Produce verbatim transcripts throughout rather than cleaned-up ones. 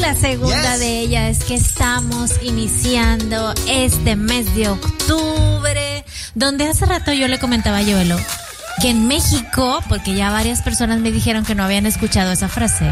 la segunda yes. de ellas es que estamos iniciando este mes de octubre, donde hace rato yo le comentaba a Joelo que en México, porque ya varias personas me dijeron que no habían escuchado esa frase,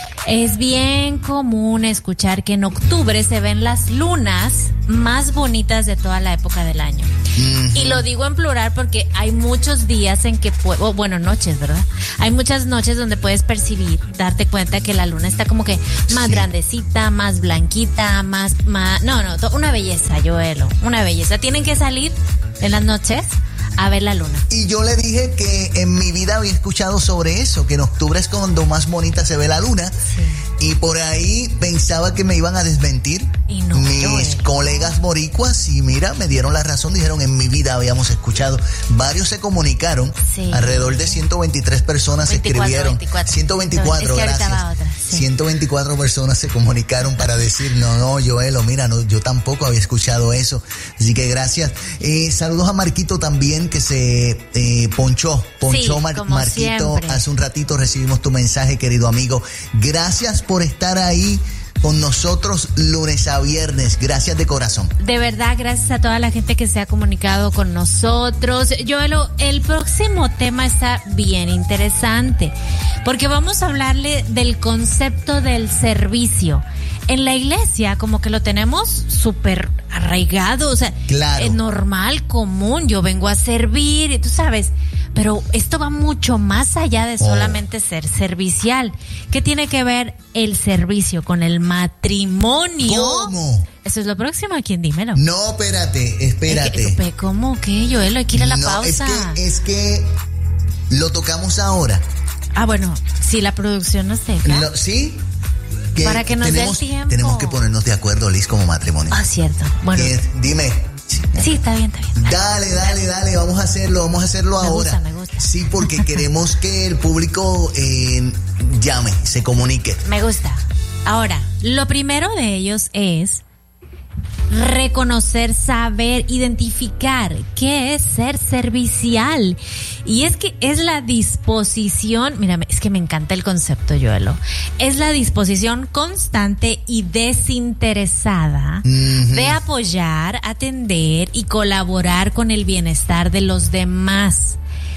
es bien común escuchar que en octubre se ven las lunas más bonitas de toda la época del año. Mm-hmm. Y lo digo en plural porque hay muchos días en que, oh, bueno, noches, ¿verdad? Hay muchas noches donde puedes percibir, darte cuenta que la luna está como que más sí. grandecita, más blanquita, más, más, no, no, una belleza, Joelo, una belleza. Tienen que salir en las noches a ver la luna. Y yo le dije que en mi vida había escuchado sobre eso, que en octubre es cuando más bonita se ve la luna. Sí. Y por ahí pensaba que me iban a desmentir y no, mis colegas boricuas, y mira, me dieron la razón, dijeron en mi vida habíamos escuchado. Varios se comunicaron, sí. alrededor de ciento veintitrés personas veinticuatro, escribieron. veinticuatro. ciento veinticuatro, es que gracias. Otra, sí. ciento veinticuatro personas se comunicaron para decir, no, no, Joelo, mira, no, yo tampoco había escuchado eso. Así que gracias. Eh, saludos a Marquito también, que se eh, ponchó, ponchó sí, Mar- Marquito siempre. Hace un ratito recibimos tu mensaje, querido amigo. Gracias por estar ahí con nosotros lunes a viernes. Gracias de corazón. De verdad, gracias a toda la gente que se ha comunicado con nosotros. Joelo, el próximo tema está bien interesante, porque vamos a hablarle del concepto del servicio. En la iglesia como que lo tenemos súper arraigado, o sea, claro. es normal, común, yo vengo a servir, y tú sabes, pero esto va mucho más allá de solamente oh. ser servicial. ¿Qué tiene que ver el servicio con el matrimonio? ¿Cómo? Eso es lo próximo, ¿a quién? Dímelo. No, espérate, espérate. ¿Qué, ¿Cómo? ¿Qué? Joel, hay que ir a la no, pausa. Es que, es que lo tocamos ahora. Ah, bueno, si la producción nos deja. Lo, ¿Sí? Que para que nos tenemos, dé el tiempo. Tenemos que ponernos de acuerdo, Liz, como matrimonio. Ah, cierto. Bueno. Que, dime. Sí, está bien, está bien. Dale, dale, dale, vamos a hacerlo, vamos a hacerlo me ahora. Gusta, me gusta. Sí, porque queremos que el público eh, llame, se comunique. Me gusta. Ahora, lo primero de ellos es reconocer, saber, identificar qué es ser servicial. Y es que es la disposición, mírame, es que me encanta el concepto, Joelo. Es la disposición constante y desinteresada mm-hmm. de apoyar, atender y colaborar con el bienestar de los demás.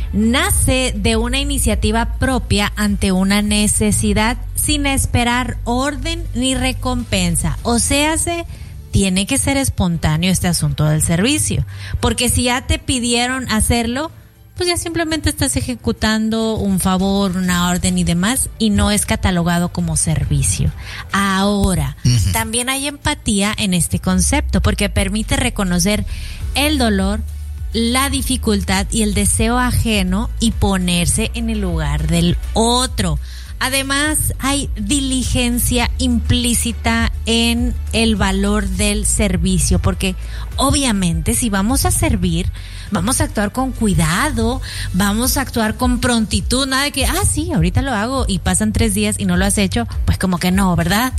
Nace de una iniciativa propia ante una necesidad sin esperar orden ni recompensa. O sea, se tiene que ser espontáneo este asunto del servicio, porque si ya te pidieron hacerlo, pues ya simplemente estás ejecutando un favor, una orden y demás, y no es catalogado como servicio. Ahora, uh-huh. también hay empatía en este concepto, porque permite reconocer el dolor, la dificultad y el deseo ajeno y ponerse en el lugar del otro. Además, hay diligencia implícita en el valor del servicio, porque obviamente si vamos a servir, vamos a actuar con cuidado, vamos a actuar con prontitud, nada de que, ah, sí, ahorita lo hago y pasan tres días y no lo has hecho, pues como que no, ¿verdad?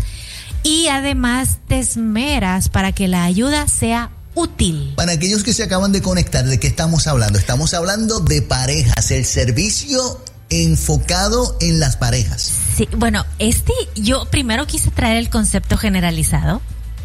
Y además te esmeras para que la ayuda sea útil. Para aquellos que se acaban de conectar, ¿de qué estamos hablando? Estamos hablando de parejas, el servicio enfocado en las parejas. Sí, bueno, este, yo primero quise traer el concepto generalizado,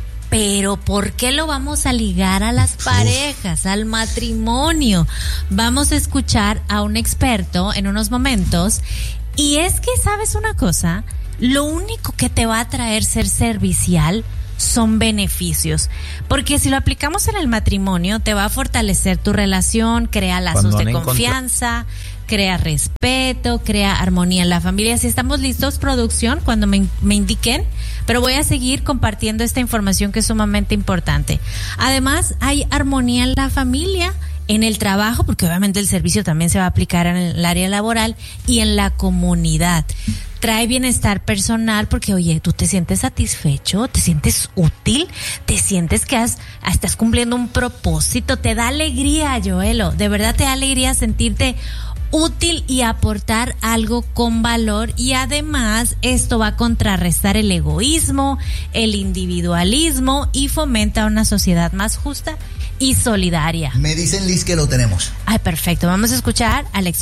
pero ¿por qué lo vamos a ligar a las parejas, Uf. al matrimonio? Vamos a escuchar a un experto en unos momentos, y es que, ¿sabes una cosa? Lo único que te va a traer ser servicial son beneficios, porque si lo aplicamos en el matrimonio te va a fortalecer tu relación, crea lazos de confianza, crea respeto, crea armonía en la familia. Si estamos listos, producción, cuando me, me indiquen, pero voy a seguir compartiendo esta información que es sumamente importante. Además, hay armonía en la familia, en el trabajo, porque obviamente el servicio también se va a aplicar en el área laboral, y en la comunidad. Trae bienestar personal porque, oye, tú te sientes satisfecho, te sientes útil, te sientes que has, estás cumpliendo un propósito, te da alegría, Joelo, de verdad te da alegría sentirte útil y aportar algo con valor, y además esto va a contrarrestar el egoísmo, el individualismo, y fomenta una sociedad más justa y solidaria. Me dicen, Liz, que lo tenemos. Ay, perfecto, vamos a escuchar al experto.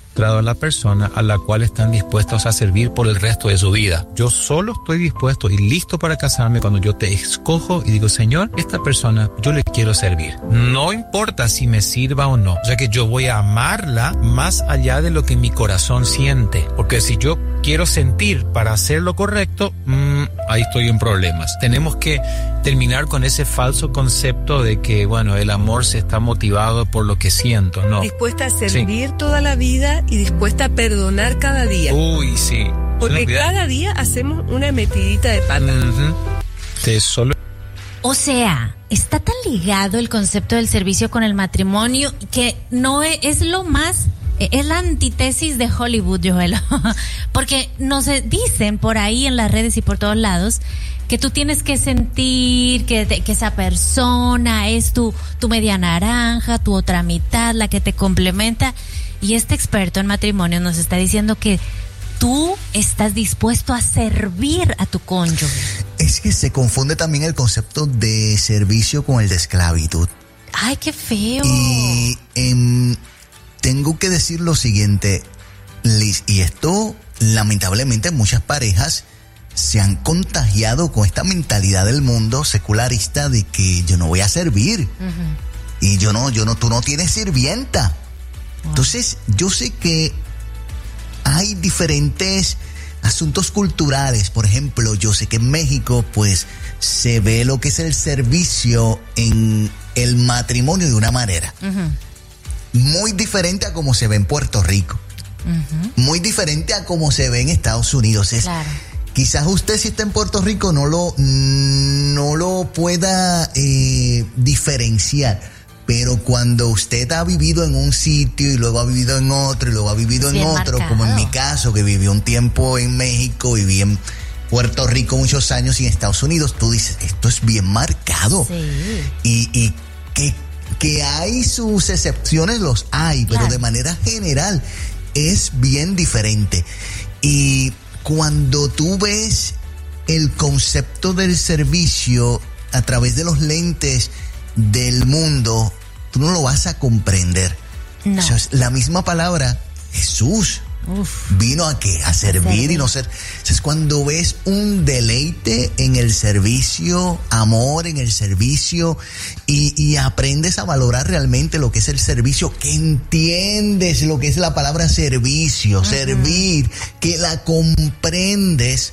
a la persona a la cual están dispuestos a servir por el resto de su vida. Yo solo estoy dispuesto y listo para casarme cuando yo te escojo y digo, Señor, esta persona yo le quiero servir. No importa si me sirva o no, ya que yo voy a amarla más allá de lo que mi corazón siente. Porque si yo quiero sentir para hacer lo correcto, mmm, ahí estoy en problemas. Tenemos que terminar con ese falso concepto de que, bueno, el amor se está motivado por lo que siento, ¿no? Dispuesta a servir sí. toda la vida y dispuesta a perdonar cada día. Uy, sí. Porque no, cada día hacemos una metidita de pata. Uh-huh. De solo... O sea, está tan ligado el concepto del servicio con el matrimonio que no es, es lo más... Es la antítesis de Hollywood, Joel. Porque nos dicen por ahí en las redes y por todos lados que tú tienes que sentir que, que esa persona es tu, tu media naranja, tu otra mitad, la que te complementa. Y este experto en matrimonio nos está diciendo que tú estás dispuesto a servir a tu cónyuge. Es que se confunde también el concepto de servicio con el de esclavitud. Ay, qué feo. Y en... tengo que decir lo siguiente, Liz, y esto lamentablemente muchas parejas se han contagiado con esta mentalidad del mundo secularista de que yo no voy a servir. Uh-huh. Y yo no, yo no, tú no tienes sirvienta. Wow. Entonces, yo sé que hay diferentes asuntos culturales. Por ejemplo, yo sé que en México, pues, se ve lo que es el servicio en el matrimonio de una manera. Uh-huh. Muy diferente a como se ve en Puerto Rico. Uh-huh. Muy diferente a como se ve en Estados Unidos. Es, claro. Quizás usted, si está en Puerto Rico, no lo, no lo pueda eh, diferenciar. Pero cuando usted ha vivido en un sitio y luego ha vivido en otro y luego ha vivido sí, en otro, marcado. Como en mi caso, que viví un tiempo en México, viví en Puerto Rico muchos años y en Estados Unidos, tú dices, esto es bien marcado. Sí. Y, y que Que hay sus excepciones, los hay, claro. Pero de manera general es bien diferente. Y cuando tú ves el concepto del servicio a través de los lentes del mundo, tú no lo vas a comprender. No. O sea, la misma palabra, Jesús. Uf. ¿Vino a qué? A servir sí. y no ser. Entonces, cuando ves un deleite en el servicio, amor en el servicio, y, y aprendes a valorar realmente lo que es el servicio, que entiendes lo que es la palabra servicio, uh-huh. servir, que la comprendes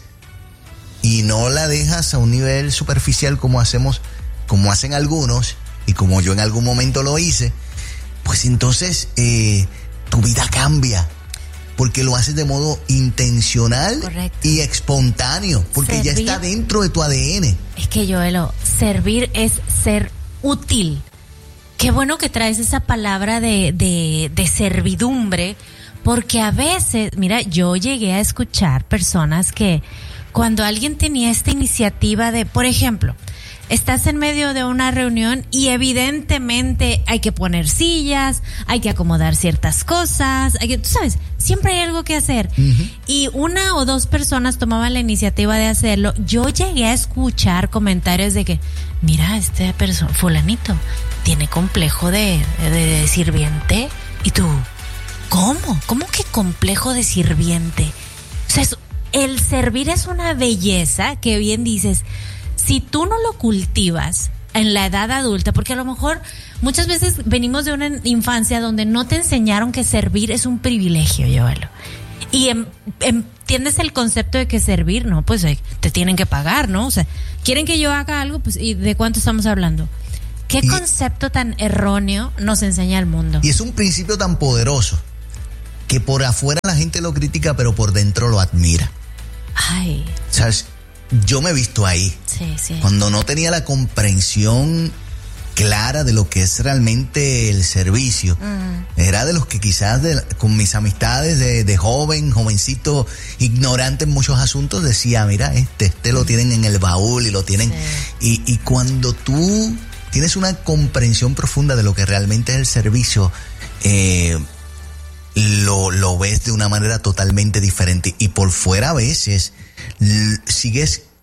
y no la dejas a un nivel superficial como hacemos, como hacen algunos, y como yo en algún momento lo hice, pues entonces eh, tu vida cambia. Porque lo haces de modo intencional. Correcto. Y espontáneo, porque servir, ya está dentro de tu A D N. Es que, Joelo, servir es ser útil. Qué bueno que traes esa palabra de, de, de servidumbre, porque a veces, mira, yo llegué a escuchar personas que cuando alguien tenía esta iniciativa de, por ejemplo, estás en medio de una reunión y evidentemente hay que poner sillas, hay que acomodar ciertas cosas, hay que, tú sabes, siempre hay algo que hacer. Uh-huh. Y una o dos personas tomaban la iniciativa de hacerlo. Yo llegué a escuchar comentarios de que, mira, este persona, fulanito, tiene complejo de, de, de sirviente. Y tú, ¿cómo? ¿Cómo que complejo de sirviente? O sea, es, el servir es una belleza que bien dices. Si tú no lo cultivas en la edad adulta, porque a lo mejor muchas veces venimos de una infancia donde no te enseñaron que servir es un privilegio, Joelo. Y em, entiendes el concepto de que servir, no, pues eh, te tienen que pagar, ¿no? O sea, quieren que yo haga algo, pues, ¿y de cuánto estamos hablando? ¿Qué y, concepto tan erróneo nos enseña el mundo? Y es un principio tan poderoso que por afuera la gente lo critica, pero por dentro lo admira. Ay. ¿Sabes? Yo me he visto ahí. Sí, sí. Cuando no tenía la comprensión clara de lo que es realmente el servicio. Uh-huh. Era de los que quizás de, con mis amistades de, de joven, jovencito, ignorante en muchos asuntos, decía, mira, este, este lo tienen en el baúl y lo tienen. Sí. Y, y cuando tú tienes una comprensión profunda de lo que realmente es el servicio, eh, lo, lo ves de una manera totalmente diferente. Y por fuera a veces l- sigues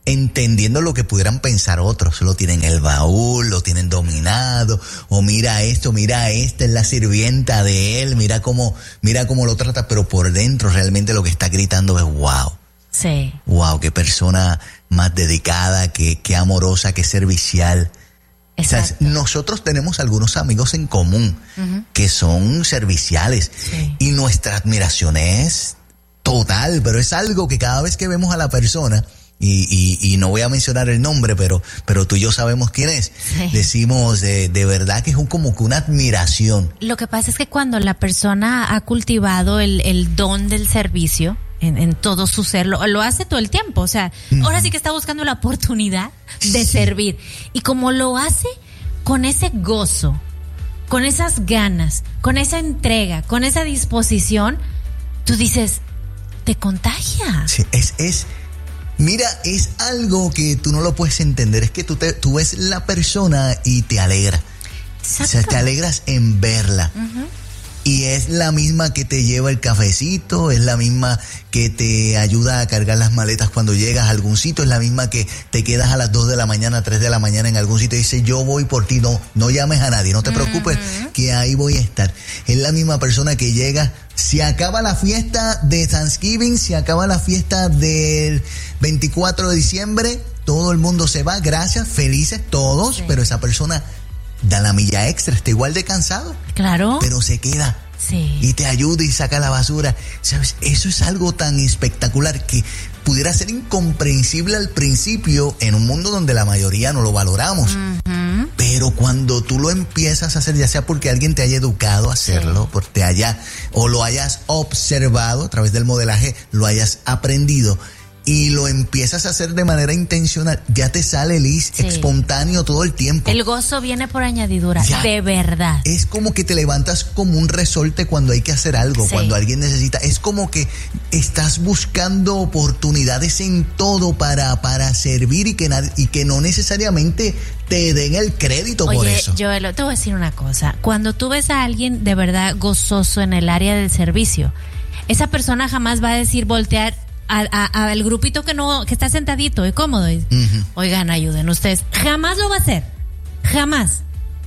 entendiendo lo que pudieran pensar otros. Lo tienen en el baúl, lo tienen dominado, o mira esto, mira esta es la sirvienta de él, mira cómo, mira cómo lo trata, pero por dentro realmente lo que está gritando es wow. Sí. Wow, qué persona más dedicada, qué, qué amorosa, qué servicial. O sea, nosotros tenemos algunos amigos en común uh-huh. que son serviciales sí. y nuestra admiración es total, pero es algo que cada vez que vemos a la persona, y, y, y no voy a mencionar el nombre, pero, pero tú y yo sabemos quién es, sí. decimos de, de verdad que es un, como que una admiración. Lo que pasa es que cuando la persona ha cultivado el, el don del servicio, En, en todo su ser, lo, lo hace todo el tiempo, o sea, uh-huh. ahora sí que está buscando la oportunidad de sí. servir, y como lo hace con ese gozo, con esas ganas, con esa entrega, con esa disposición, tú dices, te contagia. Sí, es, es, mira, es algo que tú no lo puedes entender, es que tú, te, tú ves la persona y te alegra, exacto. O sea, te alegras en verla. Uh-huh. Y es la misma que te lleva el cafecito, es la misma que te ayuda a cargar las maletas cuando llegas a algún sitio, es la misma que te quedas a las dos de la mañana, tres de la mañana en algún sitio y dice, yo voy por ti, no, no llames a nadie, no te preocupes, uh-huh. que ahí voy a estar. Es la misma persona que llega, se acaba la fiesta de Thanksgiving, se acaba la fiesta del veinticuatro de diciembre, todo el mundo se va, gracias, felices todos, sí. pero esa persona da la milla extra, está igual de cansado. Claro. Pero se queda. Sí. Y te ayuda y saca la basura. ¿Sabes? Eso es algo tan espectacular que pudiera ser incomprensible al principio en un mundo donde la mayoría no lo valoramos. Uh-huh. Pero cuando tú lo empiezas a hacer, ya sea porque alguien te haya educado a hacerlo, sí. porque te haya, o lo hayas observado a través del modelaje, lo hayas aprendido, y lo empiezas a hacer de manera intencional, ya te sale, Liz, sí. espontáneo todo el tiempo. El gozo viene por añadidura, ya, de verdad. Es como que te levantas como un resorte cuando hay que hacer algo, sí. cuando alguien necesita. Es como que estás buscando oportunidades en todo para, para servir y que, y que no necesariamente te den el crédito. Oye, por eso. Joel, te voy a decir una cosa. Cuando tú ves a alguien de verdad gozoso en el área del servicio, esa persona jamás va a decir voltear al a, a grupito que no que está sentadito y cómodo y, uh-huh. oigan, ayuden ustedes, jamás lo va a hacer, jamás,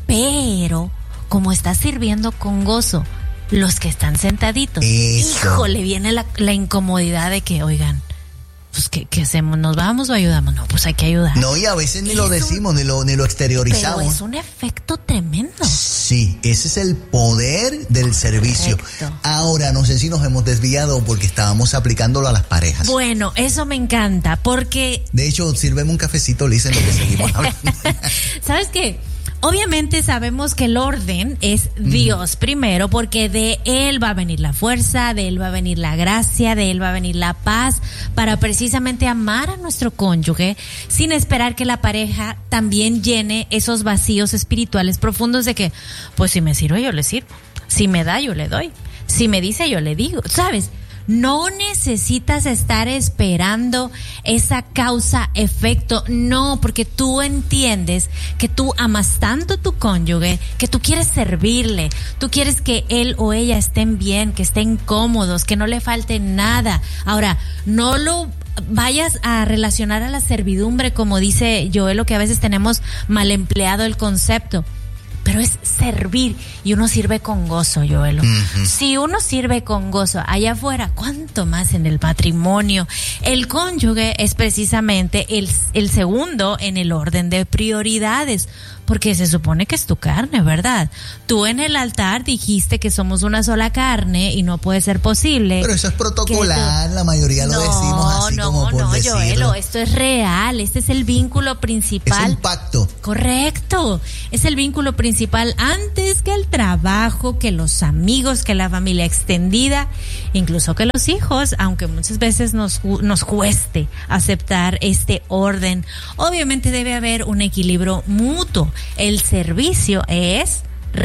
pero como está sirviendo con gozo, los que están sentaditos, eso. Híjole, viene la, la incomodidad de que, oigan, pues ¿qué, qué hacemos? ¿Nos vamos o ayudamos? No, pues hay que ayudar. No, y a veces ni es lo decimos, un, ni lo ni lo exteriorizamos. Pero es un efecto tremendo. Sí, ese es el poder del Correcto. Servicio. Ahora, no sé si nos hemos desviado porque estábamos aplicándolo a las parejas. Bueno, eso me encanta, porque... De hecho, sírveme un cafecito, Liz, en lo que seguimos hablando. ¿Sabes qué? Obviamente sabemos que el orden es Dios mm. primero, porque de Él va a venir la fuerza, de Él va a venir la gracia, de Él va a venir la paz, para precisamente amar a nuestro cónyuge, sin esperar que la pareja también llene esos vacíos espirituales profundos de que, pues si me sirve yo le sirvo, si me da yo le doy, si me dice yo le digo, ¿sabes? No necesitas estar esperando esa causa-efecto, no, porque tú entiendes que tú amas tanto a tu cónyuge, que tú quieres servirle, tú quieres que él o ella estén bien, que estén cómodos, que no le falte nada. Ahora, no lo vayas a relacionar a la servidumbre, como dice Joel, que a veces tenemos mal empleado el concepto. Pero es servir, y uno sirve con gozo, Joelo. Uh-huh. Si uno sirve con gozo allá afuera, ¿cuánto más en el matrimonio? El cónyuge es precisamente el, el segundo en el orden de prioridades, porque se supone que es tu carne, ¿verdad? Tú en el altar dijiste que somos una sola carne y no puede ser posible. Pero eso es protocolar, tú... la mayoría lo no, decimos así no, como por no, decirlo. Joelo, esto es real, este es el vínculo principal. Es un pacto. Correcto, es el vínculo principal antes que el trabajo, que los amigos, que la familia extendida, incluso que los hijos, aunque muchas veces nos, nos cueste aceptar este orden. Obviamente debe haber un equilibrio mutuo. El servicio es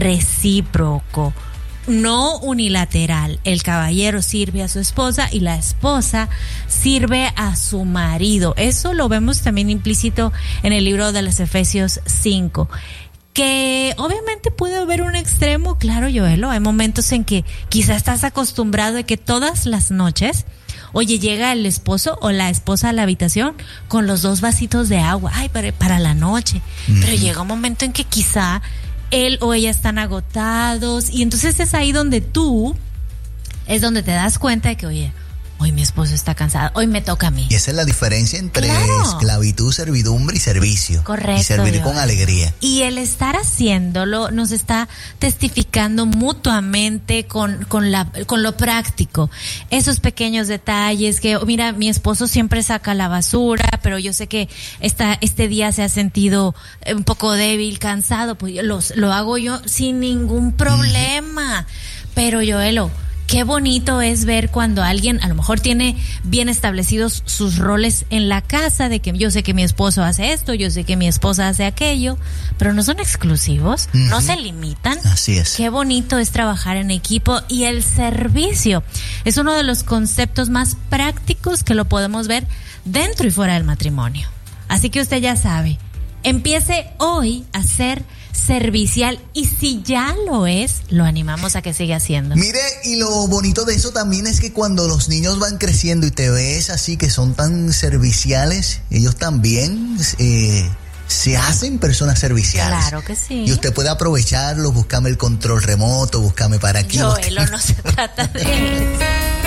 recíproco, no unilateral. El caballero sirve a su esposa y la esposa sirve a su marido. Eso lo vemos también implícito en el libro de los Efesios cinco. Que obviamente puede haber un extremo, claro, Joelo, hay momentos en que quizás estás acostumbrado a que todas las noches Oye, llega el esposo o la esposa a la habitación con los dos vasitos de agua, ay, para, para la noche. Uh-huh. Pero llega un momento en que quizá él o ella están agotados y entonces es ahí donde tú, es donde te das cuenta de que, oye, hoy mi esposo está cansado, hoy me toca a mí. Y esa es la diferencia entre claro. esclavitud, servidumbre y servicio. Correcto. Y servir yo. con alegría. Y el estar haciéndolo nos está testificando mutuamente con, con, la, con lo práctico. Esos pequeños detalles que, mira, mi esposo siempre saca la basura, pero yo sé que esta, este día se ha sentido un poco débil, cansado, pues yo los, lo hago yo sin ningún problema. Mm. Pero Joelo, qué bonito es ver cuando alguien a lo mejor tiene bien establecidos sus roles en la casa, de que yo sé que mi esposo hace esto, yo sé que mi esposa hace aquello, pero no son exclusivos, uh-huh. no se limitan. Así es. Qué bonito es trabajar en equipo y el servicio es uno de los conceptos más prácticos que lo podemos ver dentro y fuera del matrimonio. Así que usted ya sabe, empiece hoy a ser servicial y si ya lo es, lo animamos a que siga haciendo. Mire, y lo bonito de eso también es que cuando los niños van creciendo y te ves así que son tan serviciales, ellos también eh, se hacen personas serviciales. Claro que sí. Y usted puede aprovecharlo, búscame el control remoto, búscame para aquí. Joelo, no se trata de eso.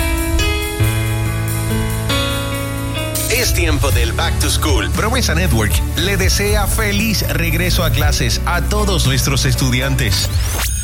Es tiempo del Back to School. Promesa Network le desea feliz regreso a clases a todos nuestros estudiantes.